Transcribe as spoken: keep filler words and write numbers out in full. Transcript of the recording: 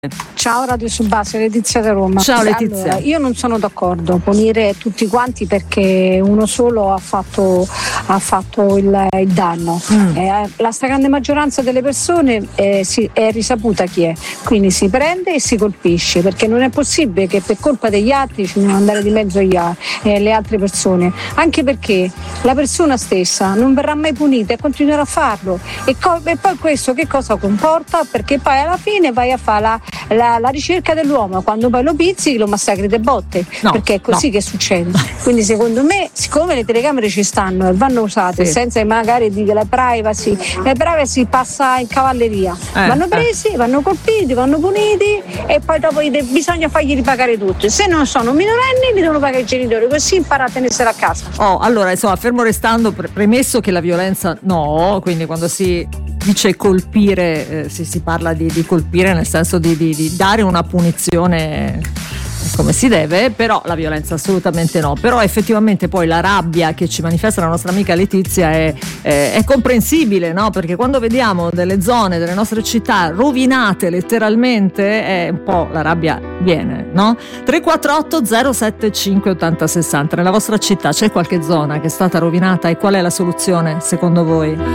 Ciao Radio Subasio, Letizia da Roma. Ciao Letizia. Allora, io non sono d'accordo punire tutti quanti perché uno solo ha fatto, ha fatto il, il danno. Mm. Eh, la stragrande maggioranza delle persone eh, si, è risaputa chi è, quindi si prende e si colpisce, perché non è possibile che per colpa degli altri ci devono andare di mezzo gli, eh, le altre persone, anche perché la persona stessa non verrà mai punita e continuerà a farlo. E, co- e poi questo che cosa comporta? Perché poi alla fine vai a fare la La, la ricerca dell'uomo, quando poi lo pizzi lo massacri de botte, no, perché è così no. che succede. Quindi secondo me, siccome le telecamere ci stanno e vanno usate sì. senza magari dire la privacy, la privacy passa in cavalleria, eh, vanno presi, eh. vanno colpiti, vanno puniti e poi dopo bisogna fargli ripagare tutto. Se non sono minorenni li devono pagare i genitori, così impara a tenersela a casa. Oh, allora insomma, fermo restando, pre- premesso che la violenza no, quindi quando si dice colpire eh, si, si parla di, di colpire nel senso di, di, di dare una punizione come si deve, però la violenza assolutamente no. Però effettivamente poi la rabbia che ci manifesta la nostra amica Letizia è, è, è comprensibile, no? Perché quando vediamo delle zone delle nostre città rovinate letteralmente è un po' la rabbia viene, no? tre quattro otto zero sette cinque otto zero sei zero. Nella vostra città c'è qualche zona che è stata rovinata e qual è la soluzione secondo voi?